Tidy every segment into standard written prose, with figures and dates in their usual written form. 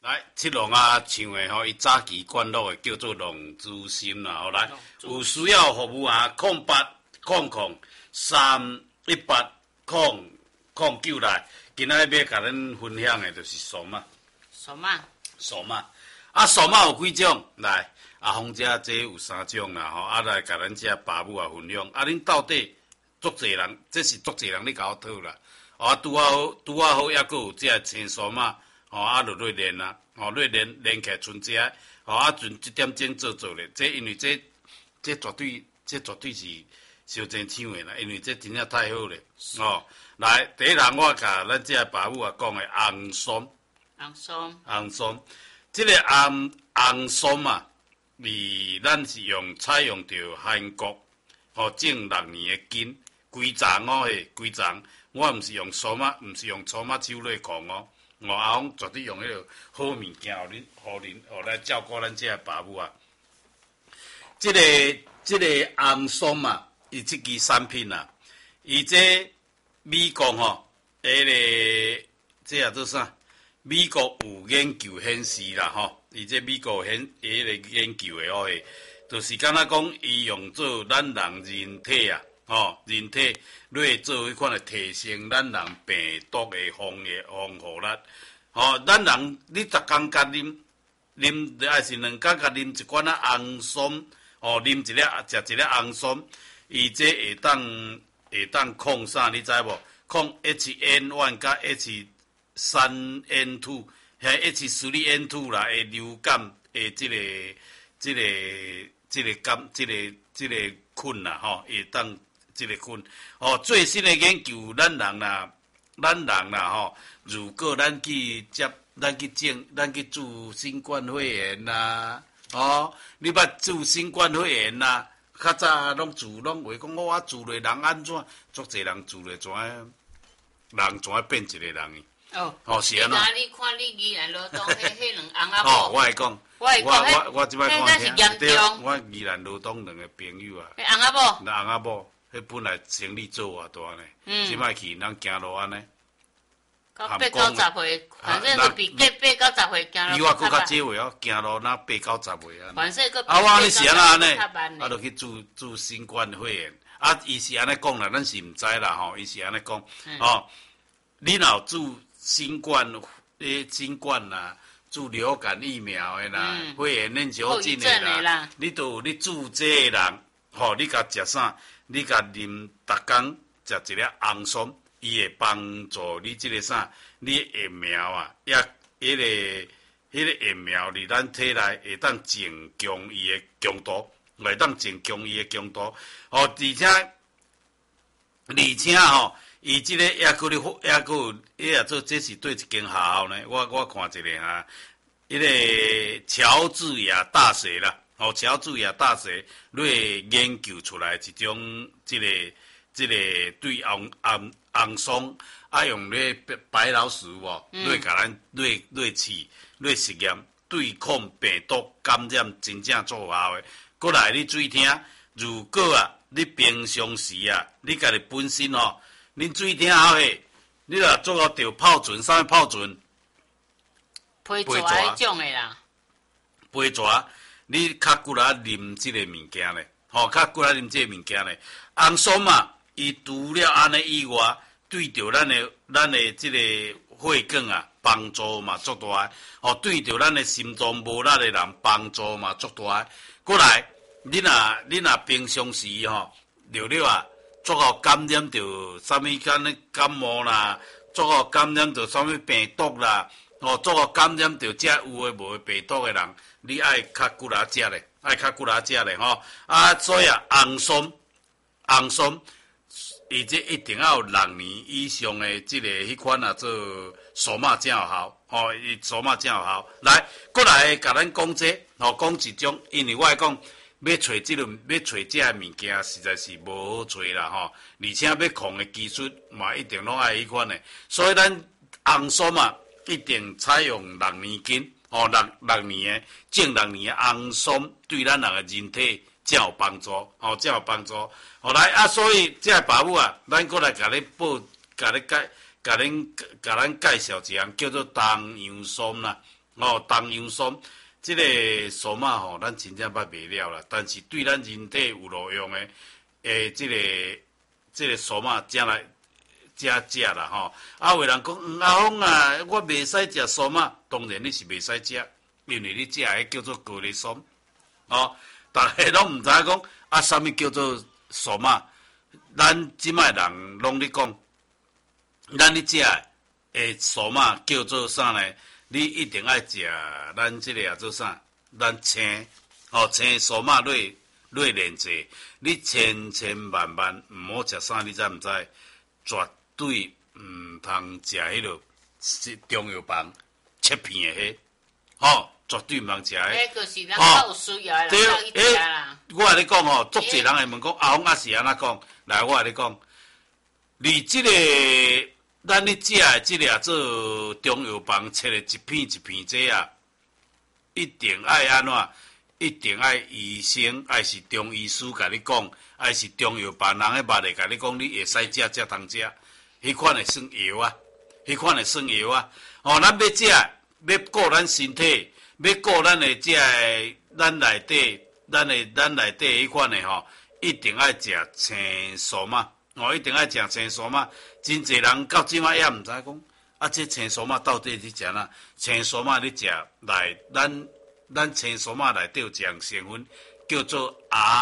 七龙啊，唱的吼，伊早期灌录的叫做龙之心啦。后来有需要服务啊，0800318009来，今仔要甲咱分享的就是扫码。 扫码。 扫码有几种？来，阿峰姐这有3种啦吼，来甲咱这爸母啊分享。恁到底足侪人，这是足侪人咧甲我讨啦。拄好，抑佫有这青扫码。就来练啦，练起剩这，剩1点钟做咧。这因为这绝对是小真抢的啦，因为这真正太好咧。来，第一人我甲咱这爸母啊讲的红松，这个红松啊，咱是采用着韩国种6年的根，规丛规丛，我毋是用扫码，毋是用粗码手类控哦。阿峰绝对用迄个好物件，互来照顾咱这爸母啊。这个红松嘛，伊这支产品啊，伊这美国这也做啥？美国有研究显示啦伊这美国个研究的就是敢若讲伊用做咱人体啊。人体来做迄款提升咱人病毒的防护力。咱人你10天甲啉还是2天甲啉一罐红松，啉食一粒红松，伊这会当抗啥？你知无？抗 H1N1 甲 H3N2，遐 H3N2 啦，会流感的这个菌啦，会当。这个菌最新的研究，咱人啦，如果咱去治新冠肺炎啦，你捌治新冠肺炎啦？较早拢话讲我治落人安怎？足侪人治落怎人怎变一个人去？是安怎？ 你看你宜兰罗东迄两翁仔某， 我会讲，我即摆看听，对，我宜兰罗东2个朋友啊， 翁仔某， 翁仔某。迄本来生理做偌大呢，即摆去咱行路安尼， 到8、9、10岁，反正是比8、9、10岁行路。 比我搁较少岁行路那8、9、10岁啊。 反正搁我你是安尼，就去治新冠肺炎。伊是安尼讲啦，咱是毋知啦伊是安尼讲你若治新冠啦，治流感疫苗的啦，肺炎链球菌的啦，你治这个人，你甲食啥？你甲啉逐工食一粒红松，伊会帮助你这个啥？你疫苗啊，迄个疫苗伫咱体内会当增强伊的强度，会当增强伊的强度。而且伊这个也搁有做，这是对一间学校呢。我看一个迄个乔治亚大学啦。乔治亚大学来研究出来一种这个对红松用咧白老鼠来甲咱来实验对抗病毒感染真正做效的。过来你注意听，如果你平常时你家己本身恁注意听你若做到泡船，啥物泡船？ 皮蛇迄种的啦。 皮蛇。你较骨力啉即个物件咧，较骨力啉即个物件咧。红松嘛，伊除了安尼以外，对着咱的即个血管帮助嘛足大的。对着咱的心脏无力的人帮助嘛足大的。过来，你若平常时足好感染着啥物感冒啦，足好感染着啥物病毒啦，足好感染着遮有诶无诶病毒诶人。你爱较骨力食咧，所以红松，伊这一定要有6年以上的这个迄款做数码才有效，伊数码才有效。来，过来甲咱讲讲一种，因为我来讲要找这个物件，实在是无好找啦而且要控的技术嘛，一定拢爱迄款的，所以咱红松嘛，一定采用6年根。6年的种6年的红松，对咱人的人体才有帮助，才有帮助。来所以这爸母咱过来甲咱介绍一项叫做东洋松啦， 东洋参，这个苏麻吼，咱真正捌卖了啦。但是对咱人体有路用的，这个苏麻正来正食啦吼。啊，有人讲阿峰啊，我袂使食苏麻，当然你是袂使食，因为你食迄叫做高丽参。大家拢毋知影讲啊，啥物叫做苏麻？咱即摆人拢咧讲，咱咧食诶苏麻叫做啥呢？你一定爱食咱即个叫做啥？咱青青苏麻类炼制，你千千万万毋好食啥，你知毋知？绝对毋通食迄落中药房切片的迄，绝对毋通食迄。 迄就是咱较有需要的人才去食啦。 我甲你讲足侪人会问讲，阿峰啊是安怎讲？来，我甲你讲，你即个咱咧食的即个做中药房切的一片一片这啊，一定爱安怎？一定爱医生，还是中医师甲你讲，还是中药房人咧捌咧甲你讲，你会使食才通食。迄款会算药啊，迄款会算药啊。咱要食，要顾咱身体，要顾咱的这咱内底迄款的吼，一定爱食青苏麻。一定爱食青苏麻。真侪人到即摆也毋知讲，啊，这青苏麻到底是食哪？青苏麻你食来，咱青苏麻内底有一项成分叫做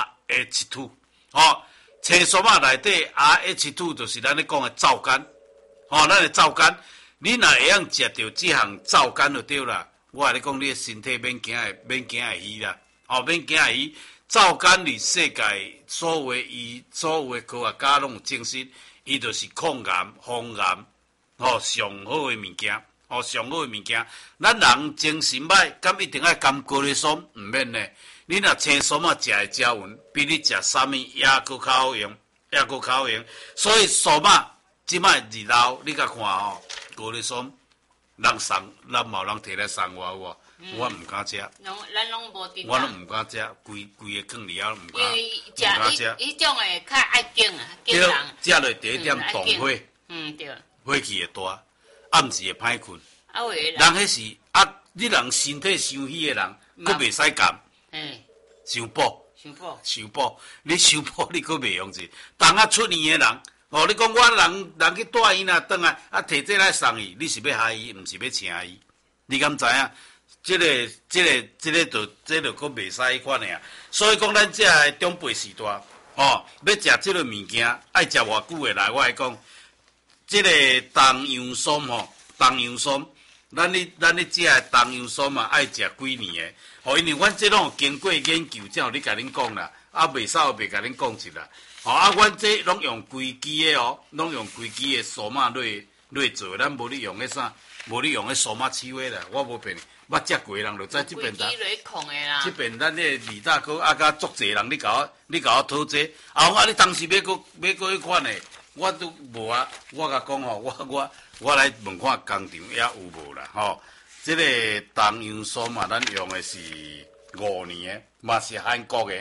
RH2。青苏麻内底 RH2 就是咱咧讲的皂苷。咱的皂苷，你若会晓食到即项皂苷就对啦。我甲你讲，你的身体免惊会虚啦。免惊会虚。皂苷伫世界所有的科学家拢有证实，伊就是抗癌、防癌，上好的物件，上好的物件。咱人精神歹，敢一定爱甘高丽参？毋免呢。你若青苏麻食的较匀，比你食啥物也搁较好用，所以苏麻即摆日头，你甲看高丽参，咱嘛有人摕来送我有无？我毋敢食， 咱拢无滴。 我拢毋敢食，规个放里啊，毋敢食。伊种诶较爱静啊，静人。 食落第一点动火， 对。 火气会大，暗时会歹困。 有诶人迄是你人身体伤虚诶人，佫袂使干。伤补，你伤补你佫袂用钱。当出年诶人，你讲我人去带伊若转来，摕这来送伊，你是要害伊，毋是要请伊？你敢知影？这个就佫袂使迄款尔。所以讲，咱这个长辈时代，要食这个物件，爱食偌久诶来。我来讲，这个东洋参东洋参，咱咧食诶东洋参嘛，爱食几年诶。因为阮这拢有经过研究，才有咧甲恁讲啦。袂使袂甲恁讲一啦。阮这拢用规支诶拢用规支诶苏麻类做，咱无咧用迄啥，无咧用迄苏麻刺尾啦。我无骗你。捌食过人就知即边即边咱咧二大哥甲足侪人，你甲我讨这，你当时要过迄款诶，我都无啊。我甲讲我来问看工厂也有无啦即个东洋参嘛，咱用诶是5年诶，嘛是韩国诶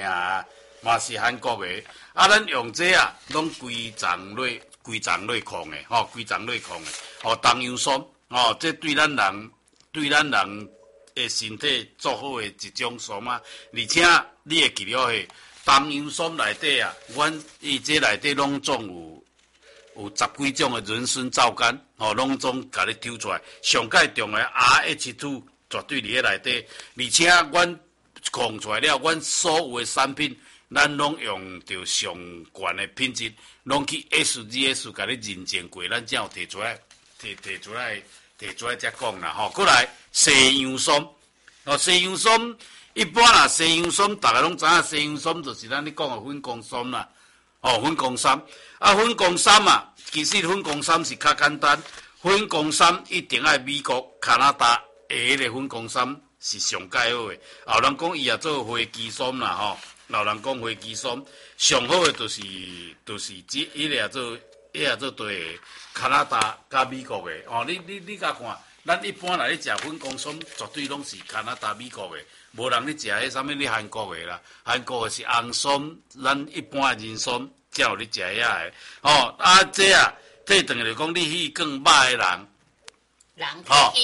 咱用这拢规丛类矿诶，规丛类矿诶，东洋参这对咱人诶身体做好诶一种苏麻，而且你会记了东洋参内底伊这内底拢总有10几种诶人参皂苷，拢总甲你抽出来，上界重诶 RH2 绝对伫迄内底，而且阮控出来了，阮所有诶产品，咱拢用着上悬诶品质，拢去 SGS 甲你认证过，咱才有摕出来才讲啦过来西洋参，西洋参一般啦，西洋参大家拢知影，西洋参就是咱咧讲诶粉光参啦，粉光参粉光参啊，其实粉光参是较简单，粉光参一定爱美国、加拿大迄个粉光参是上介好诶，有人讲伊也做花枝参啦有人讲花枝参上好诶，就是即伊也做对加拿大甲美国诶你甲看，咱一般来咧食粉光参，绝对拢是加拿大、美国诶，无人咧食迄啥物咧韩国诶啦，韩国诶是红参，咱一般诶人参才有咧食遐诶这退转来讲，你去更歹诶人，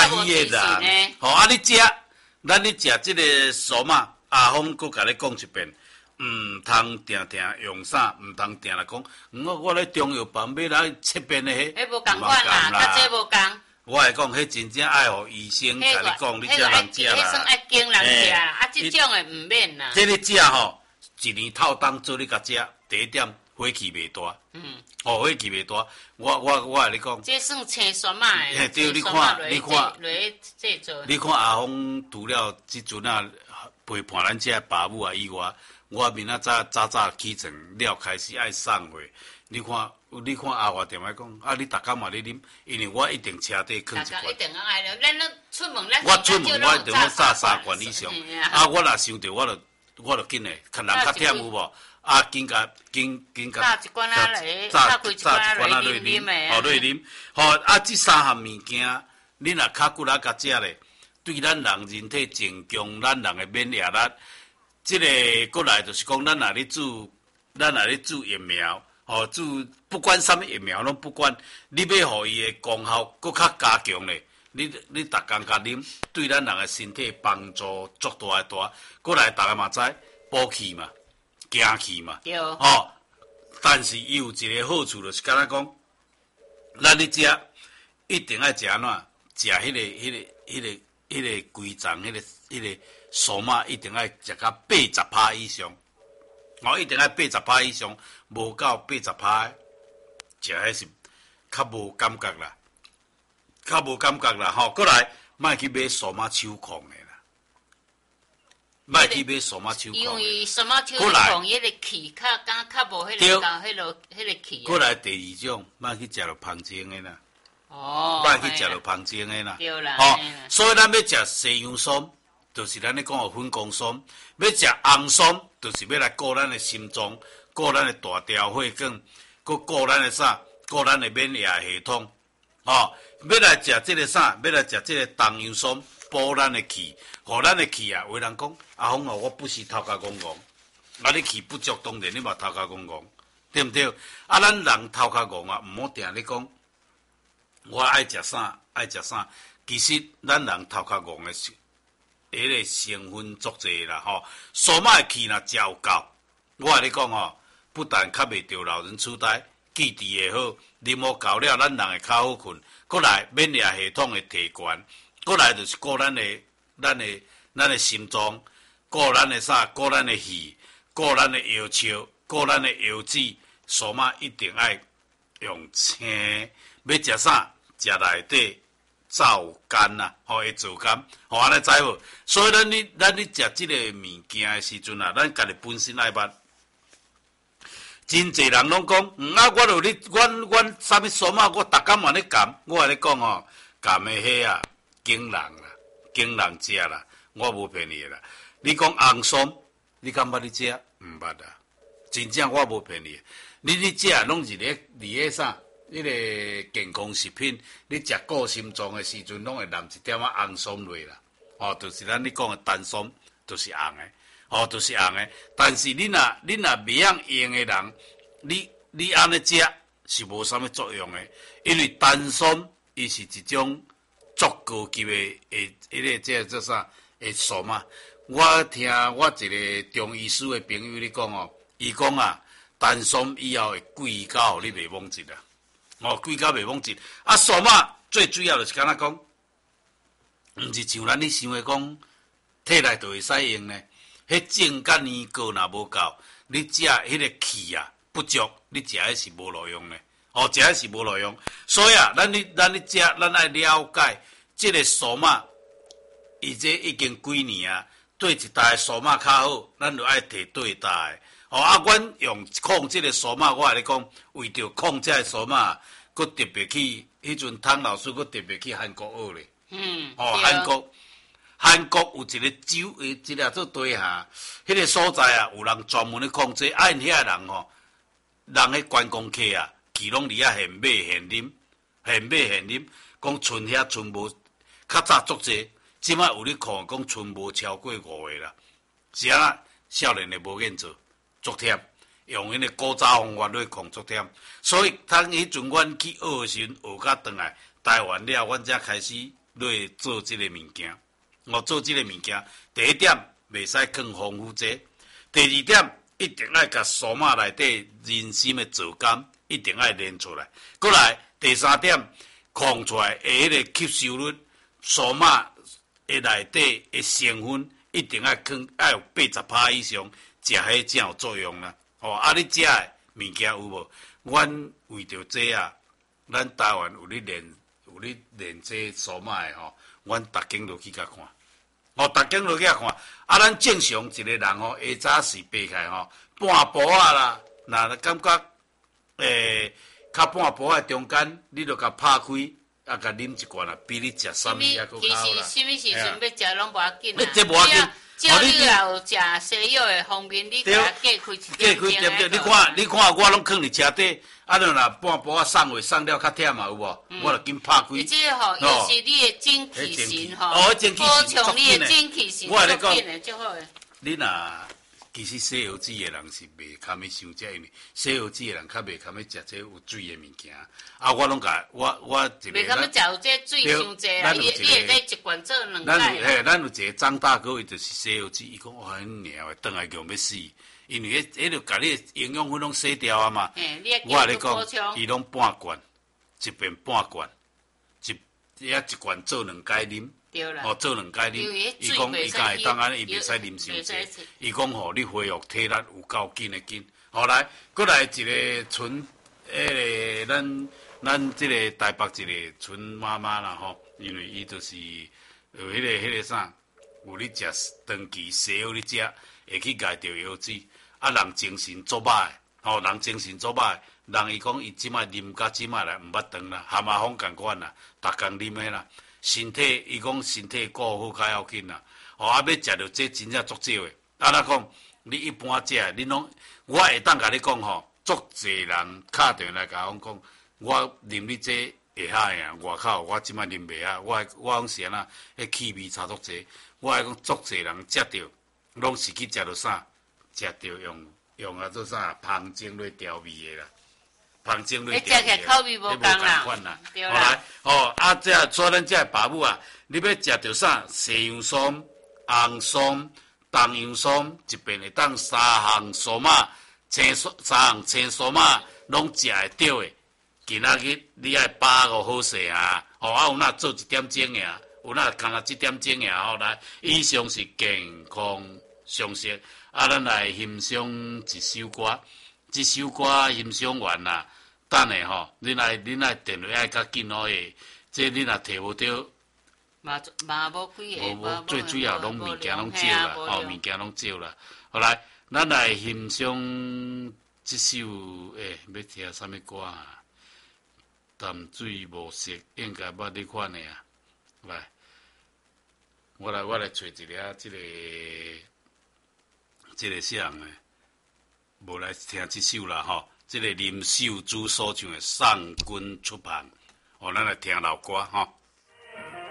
鱼的人，你食，咱咧食即个酥嘛，阿峰佫甲你讲一遍，通定定用啥，通定来讲，我咧中药房买来切片的迄， 无共款啦，甲这无共。 我会讲，迄真正爱互医生甲你讲，你才能食啦。 迄算爱经人食，即种的毋免啦。 即你食吼，一年透当做你甲食，第一点火气袂大。火气袂大。我甲你讲。 这算青酸嘛的。 对，你看，你看阿峰除了即阵啊陪伴咱遮爸母啊以外，我明仔早起床了开始爱送货。你看阿华电话讲，你逐工嘛咧啉，因为我一定车底放一罐。 一定爱了，咱出门我出门我一定要炸3罐以上。我若想着我就紧诶，看人较忝有无？紧甲炸一罐仔来，炸开一罐仔来啉诶。 落啉。即3项物件，你若较骨力甲食咧，对咱人人体增强咱人诶免疫力。即个过来就是讲，咱若咧煮疫苗。不管什么疫苗拢不管，你要互伊的功效搁较加强咧，你逐工甲啉，对咱人的身体帮助足大。过来大家嘛知补气嘛，行气嘛。 对。 但是伊有一个好处就是敢若讲，咱咧食一定爱食安怎？食迄个规章，迄个酥嘛，一定爱食到80%以上。一定爱80%以上，无到80%，食迄是较无感觉啦，过来，莫去买酥麻手控的啦，莫去买酥麻手控。 因为酥麻手控迄个气较无迄个气。 过来第二种，莫去食着芳精的啦。莫去食着芳精的啦。 对啦。 所以咱要食西洋酥，就是咱咧讲的粉光酥；要食红酥，就是要来顾咱的心脏，顾咱的大条血管，顾咱的啥？顾咱的免疫系统。要来食这个啥？要来食这个东洋酥，补咱的气，互咱的气啊！有人讲阿峰我不是头壳戆戆，你气不足，当然你嘛头壳戆戆，对不对？咱人头壳戆啊，毋好定咧讲，我爱食啥，其实咱人头壳戆的是。迄个成分足济啦，酥麻的气若食有够，我甲你讲不但较袂着老人痴呆，记忆会好，啉好够了，咱人会较好困，过来免疫系统会提悬，过来就是顾咱的心脏，顾咱的啥，顾咱的肺，顾咱的腰鞘，顾咱的腰子，酥麻一定爱用青，要食啥，食内底。皂干呐，会皂干，安尼知无？所以咱咧食即个物件的时阵啊，咱家己本身爱捌。真侪人拢讲，我著阮啥物酥嘛，我逐工嘛咧含。我甲你讲含的迄啊，惊人食啦，我无骗你啦。你讲红酥，你敢捌你食？毋捌啦，真正我无骗你。你食拢是咧迄啥？迄个健康食品，你食顾心脏的时阵，拢会淋一点红松落啦。就是咱你讲的单松，就是红的，就是红的。但是你若袂晓用的人，你安尼食是无啥物作用的，因为单松伊是一种足高级的迄个即做啥的酥嘛。我听我一个中医师的朋友咧讲伊讲单松以后会贵到你袂忘记啦。贵到袂忘记。酥嘛最主要就是敢若讲，毋是像咱你想的讲，体内就会使用呢。迄种甲年糕若无够，你食迄个气不足，你食迄是无路用呢。食迄是无路用。所以咱咧食，咱爱了解即个酥嘛，伊这已经几年对一代酥嘛较好，咱就爱摕对代的。阮用控制个酥嘛，我甲你讲，为着控制个酥嘛，佫特别去迄阵汤老师佫特别去韩国学咧。韩国有一个州，一个做地下，迄个所在有人专门咧控制，因遐人人迄观光客其拢伫遐现买现啉，讲剩遐剩无，较早足济，即摆有咧看讲剩无超过5个啦，是少年的无瘾做。足忝，用迄个古早方法来控足忝，所以当迄阵阮去学时，学甲转来台湾了，阮才开始来做即个物件。做即个物件，第一点袂使放防腐剂，第二点一定要甲苏麻内底人参的皂苷一定要炼出来。过来第三点，控出来的迄个吸收率，苏麻的内底的成分一定要有80%以上，食迄才有作用啦。你食的物件有无？阮为着这啊，咱台湾有咧练这苏麻的阮逐间落去甲看。逐间落去甲看。咱正常一个人下早时爬起来半晡啊啦，若感觉较半晡的中间，你著甲拍开，甲啉一罐比你食啥物还佫较好啦。 其实什么时阵要食拢无要紧啊。这无要紧。 只要你若有食西药的方面，你甲它隔开一点点。 对，你看我拢放伫车底，若半晡送话送了较忝嘛，有无？我著紧拍开。 即个又是你的精气神补充你的精气神， 我来讲， 足好诶。 你若其实西药籽的人是袂堪去伤这，因为西药籽的人较袂堪去食这有水的物件。我拢甲我一个。 袂堪去食有这水伤济啦，你会使一罐做2摆。 咱有一个张大哥，伊就是西药籽，伊讲哇，迄尔倒来强要死，因为迄著甲你营养分拢洗掉啊嘛。我咧讲，伊拢半罐，一边半罐，一罐做2摆啉。 对啦， 做2摆啉，伊讲伊敢会当安尼，伊袂使啉伤济。伊讲你恢复体力有够紧的紧。来，过来一个纯咱即个台北一个纯妈妈啦因为伊就是有迄个啥，有咧食长期西药咧食，会去咬着腰子，人精神足歹的，人精神足歹的，人伊讲伊即摆啉甲即摆来毋捌长啦，蛤蟆风共款啦，逐工啉的啦。身体，伊讲身体顾好较要紧啦。要食着这真正足少的。讲你一般食，你拢我会当甲你讲足侪人敲电话来甲我讲，我啉你这会晓呀。外口我即摆啉袂晓，我讲是安那，迄气味差足侪。我会讲足侪人食着，拢是去食着啥？食着用做啥？芳精来调味的啦。芳精类调味， 食起来口味无共啦，对啦。 这所以咱这爸母啊，你要食着啥？西洋松、红松、东洋松，一边会当3项苏麻、3项青苏麻，拢食会着的。今仔日你爱把握好势啊！有哪做1点钟尔，有哪干1点钟尔。来，以上是健康常识。咱来欣赏一首歌。这首歌欣赏完啦，等下你来电话爱较紧诶，这你若摕无着， 嘛无开个，最主要拢物件拢少啦，物件拢少啦。好来，咱来欣赏这首要听啥物歌啊？淡水无色，应该捌你款诶啊。来，我来找一个这个啥人诶。无来听这首啦这个林秀珠所唱的《送君出行》，咱来听老歌